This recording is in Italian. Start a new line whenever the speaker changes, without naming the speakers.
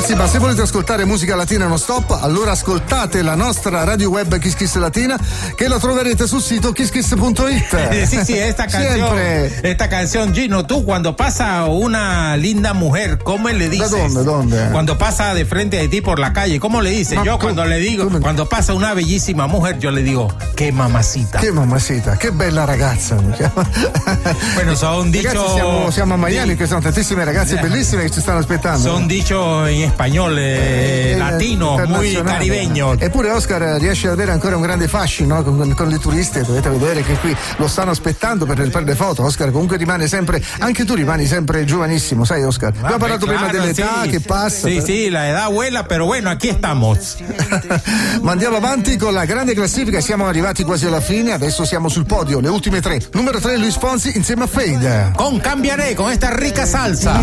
Ragazzi, ma se volete ascoltare musica latina non stop, allora ascoltate la nostra radio web Kiss Kiss Latina, che la troverete sul sito kisskiss.it.
Sí, esta canción, Gino, tú cuando pasa una linda mujer, ¿cómo le dices?
¿De dónde?
Cuando pasa de frente de ti por la calle, ¿cómo le dices? Yo cuando le digo, cuando pasa una bellísima mujer, yo le digo, qué mamacita.
Che mamacita, che bella ragazza.
Bueno, son dichos.
Ragazzi, siamo a Miami, che sono tantissime ragazze bellissime che ci stanno aspettando.
Son dichos in español, latino, muy caribeño.
Eppure Oscar riesce ad avere ancora un grande fascino, no? con le turiste, dovete vedere che qui lo stanno aspettando per le foto. Oscar comunque rimane sempre, anche tu rimani sempre giovanissimo, sai Oscar? Abbiamo parlato prima dell'età che passa.
Sì, la edad vuela, però bueno, aquí estamos.
Ma andiamo avanti con la grande classifica, siamo arrivati quasi alla fine, adesso siamo sul podio, le ultime tre. Numero 3 Luis Fonsi insieme a Fade.
Con Cambiaré, con esta rica salsa.